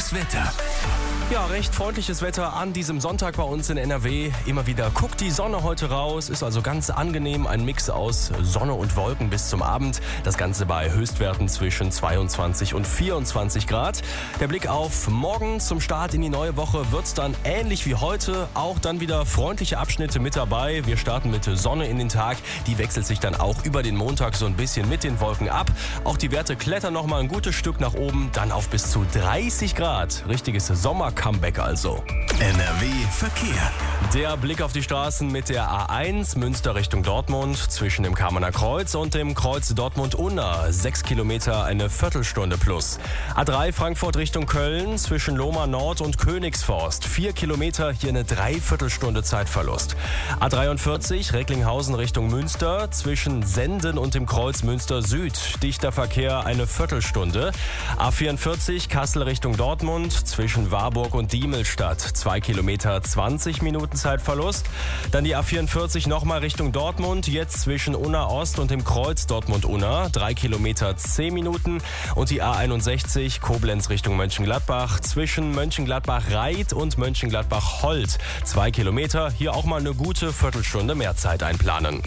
Das Wetter. Ja, recht freundliches Wetter an diesem Sonntag bei uns in NRW. Immer wieder guckt die Sonne heute raus, ist also ganz angenehm. Ein Mix aus Sonne und Wolken bis zum Abend. Das Ganze bei Höchstwerten zwischen 22 und 24 Grad. Der Blick auf morgen zum Start in die neue Woche wird dann ähnlich wie heute. Auch dann wieder freundliche Abschnitte mit dabei. Wir starten mit Sonne in den Tag. Die wechselt sich dann auch über den Montag so ein bisschen mit den Wolken ab. Auch die Werte klettern noch mal ein gutes Stück nach oben. Dann auf bis zu 30 Grad. Richtiges Sommer-Comeback also. NRW Verkehr. Der Blick auf die Straßen mit der A1 Münster Richtung Dortmund zwischen dem Kamener Kreuz und dem Kreuz Dortmund-Unna. 6 Kilometer, eine Viertelstunde plus. A3 Frankfurt Richtung Köln zwischen Lohmar Nord und Königsforst. 4 Kilometer, hier eine Dreiviertelstunde Zeitverlust. A43 Recklinghausen Richtung Münster zwischen Senden und dem Kreuz Münster Süd. Dichter Verkehr, eine Viertelstunde. A44 Kassel Richtung Dortmund zwischen Warburg und Diemelstadt. 2 Kilometer, 20 Minuten Zeitverlust. Dann die A44 nochmal Richtung Dortmund, jetzt zwischen Unna Ost und dem Kreuz Dortmund-Unna. 3 Kilometer, 10 Minuten. Und die A61 Koblenz Richtung Mönchengladbach zwischen Mönchengladbach-Reit und Mönchengladbach-Holt. 2 Kilometer, hier auch mal eine gute Viertelstunde mehr Zeit einplanen.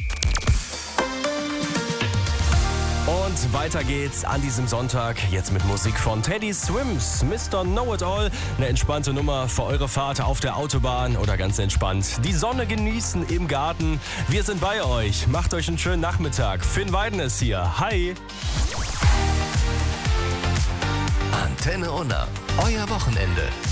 Und weiter geht's an diesem Sonntag, jetzt mit Musik von Teddy Swims, Mr. Know-It-All. Eine entspannte Nummer für eure Fahrt auf der Autobahn oder ganz entspannt die Sonne genießen im Garten. Wir sind bei euch, macht euch einen schönen Nachmittag. Finn Weiden ist hier, hi! Antenne Unna, euer Wochenende.